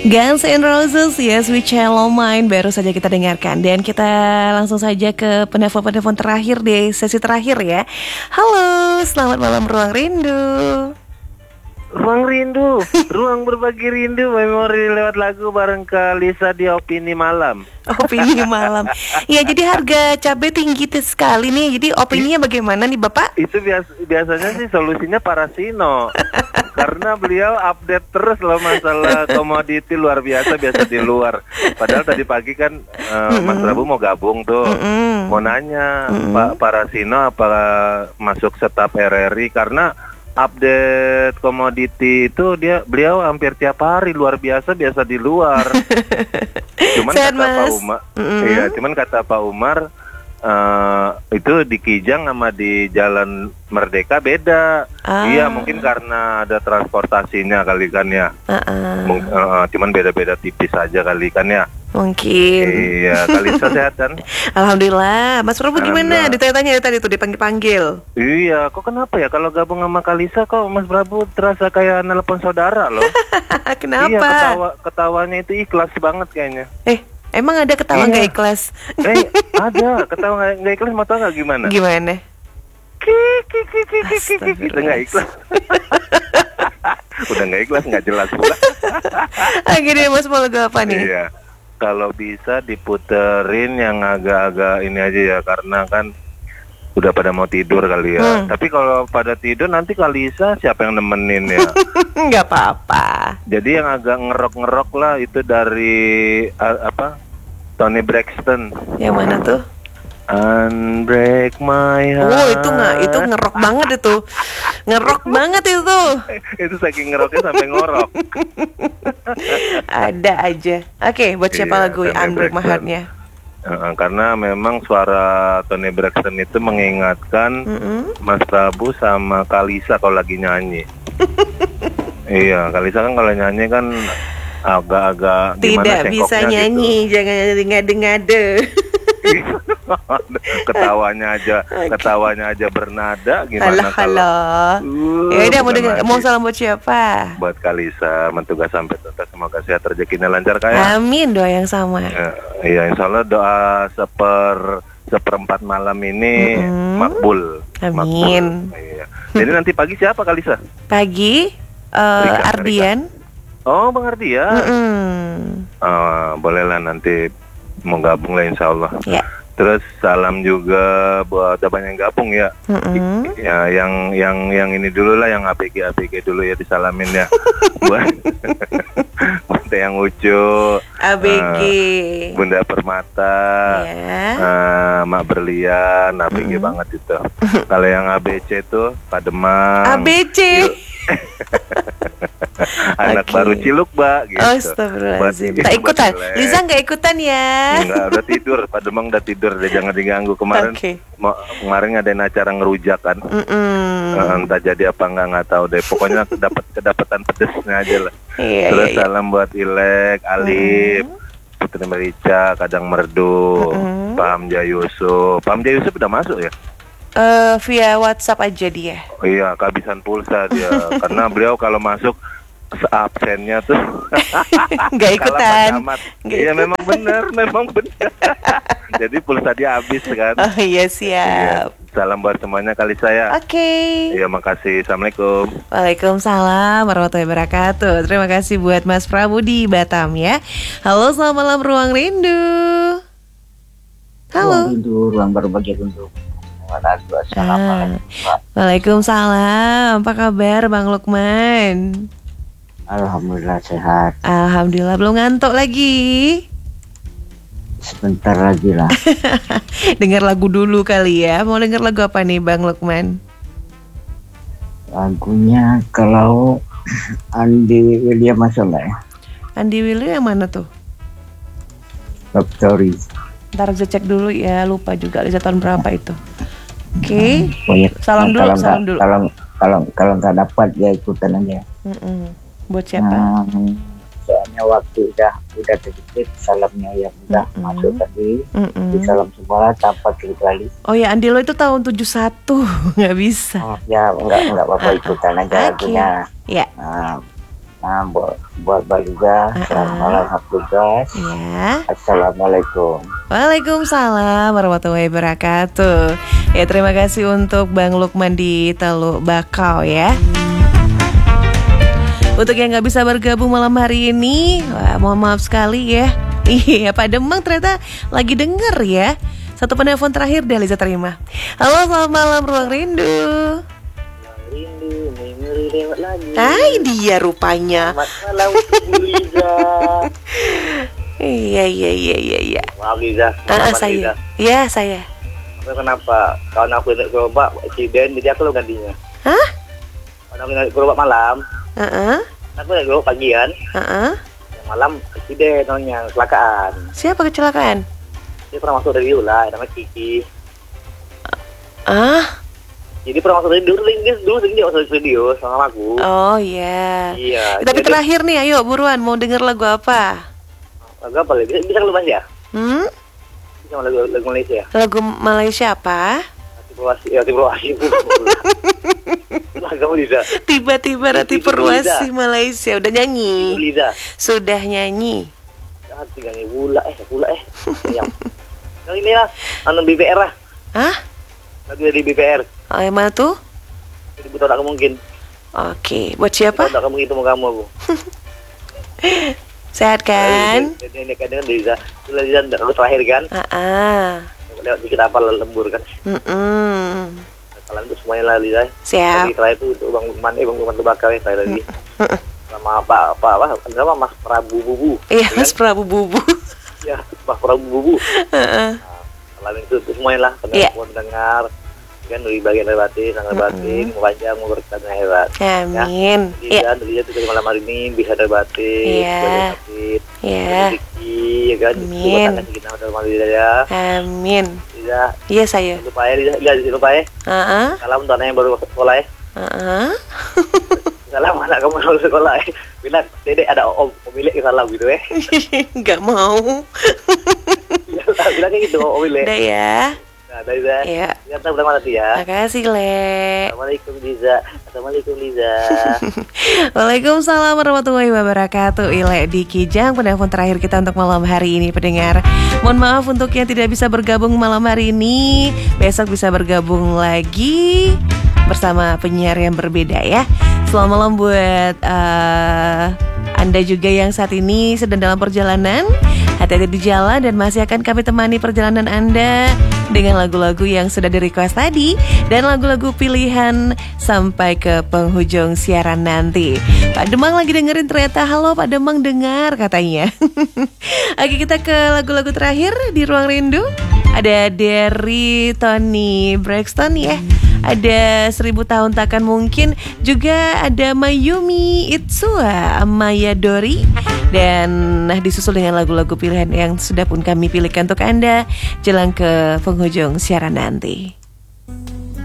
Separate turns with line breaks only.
Guns N' Roses, Yes We Shall Mine baru saja kita dengarkan. Dan kita langsung saja ke penelpon terakhir di sesi terakhir ya. Halo, selamat malam Ruang Rindu.
Ruang Rindu, ruang berbagi rindu, memori lewat lagu bareng Kak Lisa di Opini Malam.
Opini malam. Ya, jadi harga cabai tinggi sekali nih. Jadi opininya bagaimana nih Bapak?
Itu biasanya sih solusinya Parasino. Karena beliau update terus loh masalah komoditi luar biasa di luar. Padahal tadi pagi kan Mas Prabu mau gabung tuh. Mau nanya Pak Parasino apa masuk staf RRI karena update komoditi itu beliau hampir tiap hari luar biasa di luar. Cuman
Sehat,
kata Pak
Mas.
Umar, iya, cuman kata Pak Umar itu di Kijang sama di Jalan Merdeka beda. Iya, mungkin karena ada transportasinya kali kan ya. Cuman beda-beda tipis aja kali kan ya.
Mungkin.
Iya, Kalisa sehat kan?
Alhamdulillah. Mas Prabu gimana?
Alhamdulillah.
Ditanya tadi tuh dipanggil-panggil.
Iya, kok kenapa ya kalau gabung sama Kalisa kok Mas Prabu terasa kayak nelpon saudara loh.
Kenapa?
Iya, ketawanya itu ikhlas banget kayaknya.
Emang ada ketawa nggak ikhlas?
Ada ketawa nggak ikhlas, mau tau nggak gimana?
Gimana?
Kita nggak ikhlas. Udah nggak ikhlas, nggak jelas pula.
Akhirnya Mas mau lagu apa nih?
Iya, kalau bisa diputerin yang agak-agak ini aja ya, karena kan udah pada mau tidur kali ya. Tapi kalau pada tidur nanti Kalisa siapa yang nemenin ya?
Nggak apa-apa.
Jadi yang agak ngerok-ngerok lah itu dari Tony Braxton.
Yang mana tuh?
Unbreak my heart.
Oh, itu ngerok banget itu. Ngerok banget itu.
Itu saking ngeroknya sampai ngorok.
Ada aja. Oke, buat siapa
Iya,
lagu
Tony
Unbreak My
Braxton.
Heart-nya?
Karena memang suara Tony Braxton itu mengingatkan Mas Prabu sama Kalisa kalau lagi nyanyi. Iya, Kalisa kan kalau nyanyi kan agak-agak gimana
Tidak bisa
cengkoknya
nyanyi,
gitu.
jangan ngade-ngade.
Ketawanya aja bernada gimana
Halo. Ya udah mau salam buat siapa?
Buat Kalisa, mentugas sampai tuntas, semoga sehat rezekinya lancar kayak.
Amin, doa yang sama.
Iya, insya Allah doa seperempat malam ini makbul.
Amin.
Iya. Jadi nanti pagi siapa Kalisa?
Pagi Ardian.
Oh, Bang Ardian. Bolehlah nanti mau gabung lah insya Allah.
Ya.
Terus salam juga buat apa yang gabung ya. Ya yang ini dulu lah, yang APG dulu ya disalamin ya. Buat yang Ucu,
ABG,
Bunda Permata, Mak Berlian, APG banget itu. Kalau yang ABC tuh Pademang.
ABC.
Anak baru Ciluk, Mbak, gitu.
Astagfirullahaladzim. Tak ikutan. Liza nggak ikutan ya?
Enggak, udah tidur. Pademang udah tidur, dia jangan diganggu. Kemarin ngadain acara ngerujak kan. Entah jadi apa nggak tahu deh. Pokoknya kedapatan pedesnya aja lah. Terus salam buat Ilek, Alif, Putri Merica, Kadang Merdu, Pamja Yusuf. Pamja Yusuf udah masuk ya?
Via WhatsApp aja dia.
Oh iya, kehabisan pulsa dia. Karena beliau kalau masuk absennya tuh
nggak ikutan.
Iya, memang benar. Jadi pulsa dia habis kan.
Oh iya, siap.
Iya. Salam buat semuanya kali saya.
Oke.
Iya, makasih. Assalamualaikum.
Waalaikumsalam warahmatullahi wabarakatuh. Terima kasih buat Mas Prabu di Batam ya. Halo, selamat malam Ruang Rindu. Halo.
Ruang Rindu, ruang berbagi rindu. Assalamualaikum.
Waalaikumsalam. Apa kabar Bang Lukman?
Alhamdulillah sehat.
Alhamdulillah, belum ngantuk lagi.
Sebentar lagi lah.
Dengar lagu dulu kali ya. Mau dengar lagu apa nih Bang Lukman?
Lagunya kalau Andi William masuk ya?
Andi William yang mana tuh?
Love Story.
Ntar saya cek dulu ya, lupa juga Liza tahun berapa itu. Oke. Salam dulu.
Kalau nggak dapat ya ikutan aja.
Buat siapa?
Soalnya waktu udah sedikit salamnya yang udah masuk tadi. Salam semua tanpa kali.
Oh ya, Andi lo itu tahun 71. Nggak bisa.
Ya nggak apa-apa, ikutan aja lagunya.
Ya.
Nah, buat Mbak juga, selamat malam tugas.
Ya.
Assalamualaikum.
Waalaikumsalam warahmatullahi wabarakatuh. Ya, terima kasih untuk Bang Lukman di Teluk Bakau ya. Untuk yang nggak bisa bergabung malam hari ini, wah, mohon maaf sekali ya. Iya, Pak Demang ternyata lagi denger ya. Satu penelpon terakhir deh Liza terima. Halo, selamat malam Ruang Rindu.
Rindu, memori lewat lagi.
Hai, dia rupanya.
Selamat malam Liza.
Iya.
Maaf Liza.
Saya. Ya, saya.
Kenapa? Kalau aku nak gerobak eksiden, jadi aku lo gantinya.
Hah?
Kalau aku nak gerobak malam, aku nak gerobak pagian. Yang malam eksiden, yang kecelakaan.
Siapa kecelakaan?
Dia pernah masuk radio lah, namanya Kiki. Jadi pernah masuk radio, dulu dia masuk radio sama aku.
Oh iya.
Iya.
Tapi terakhir nih, ayo buruan, mau denger lagu apa?
Lagu apa lagi? Bisa lu bahas ya? Bisa lagu Malaysia.
Lagu Malaysia apa?
Hati Perwasi. Lagu Liza.
Tiba-tiba Rati Perwasi Malaysia udah nyanyi.
Liza.
Sudah nyanyi.
Hati nyanyi pula. Yang ini lah, BPR lah.
Hah?
Lagu dari BPR.
Oh, yang mana tuh?
Jadi butuh tak mungkin.
Oke, buat siapa?
Tak mungkin ketemu kamu aku.
Sehat kan?
Ini kan dengan Liza. Liza aku terakhir kan? Lewat dikit apa lembur kan? Salam untuk semuanya lah Liza.
Siap.
Jadi terakhir itu untuk Bang Lukman terbakar ya saya lagi. Sama apa? Nama Mas Prabu Bubu.
Iya, Mas Prabu Bubu.
Ya, Mas Prabu Bubu. Salam itu untuk semuanya lah. Pendengar kan dari bagian dari batin, sangat batin, mau panjang, mau berkatnya hebat.
Amin.
Ya, Liza itu dari malam hari ini bisa dari batin,
Iya.
Rezeki, ya kan.
Amin.
Buat kita dalam hari ya.
Amin.
Liza.
Iya saya.
Lupa ya, Liza lupa ya. Salam untuk anak yang baru masuk sekolah ya. Salam anak kamu baru sekolah ya. Bilang, Dedek ada om milik salam gitu ya.
Gak mau.
Bilangnya gitu, om milik.
Udah ya.
Nah, dari Liza.
Iya.
Kita udah mana ya.
Makasih, Le.
Assalamualaikum Liza.
Waalaikumsalam warahmatullahi wabarakatuh. Ile di Kijang, penelpon terakhir kita untuk malam hari ini pendengar. Mohon maaf untuk yang tidak bisa bergabung malam hari ini. Besok bisa bergabung lagi bersama penyiar yang berbeda ya. Selamat malam buat Anda juga yang saat ini sedang dalam perjalanan. Hati-hati di jalan dan masih akan kami temani perjalanan Anda dengan lagu-lagu yang sudah di-request tadi dan lagu-lagu pilihan sampai ke penghujung siaran nanti. Pak Demang lagi dengerin ternyata. Halo Pak Demang, dengar katanya. Oke, kita ke lagu-lagu terakhir di Ruang Rindu. Ada dari Tony Braxton ya. Ada 1000 tahun takkan mungkin. Juga ada Mayumi Itsua Mayadori. Dan disusul dengan lagu-lagu pilihan yang sudah pun kami pilihkan untuk Anda jelang ke penghujung siaran nanti.